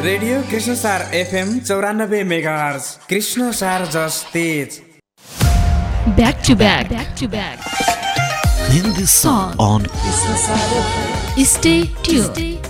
radio Krishnasar FM 94 megahertz Krishnasar जस तेज back to back Hindi song on stay tuned